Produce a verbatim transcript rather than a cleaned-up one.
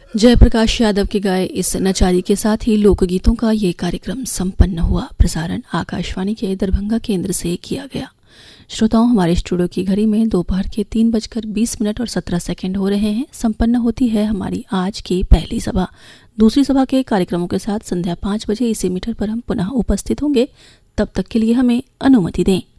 जयप्रकाश यादव के गाए इस नचारी के साथ ही लोकगीतों का ये कार्यक्रम संपन्न हुआ। प्रसारण आकाशवाणी के दरभंगा केंद्र से किया गया। श्रोताओं, हमारे स्टूडियो की घड़ी में दोपहर के तीन बजकर बीस मिनट और सत्रह सेकंड हो रहे हैं। संपन्न होती है हमारी आज की पहली सभा। दूसरी सभा के कार्यक्रमों के साथ संध्या पाँच बजे इसी मीटर पर हम पुनः उपस्थित होंगे। तब तक के लिए हमें अनुमति दें।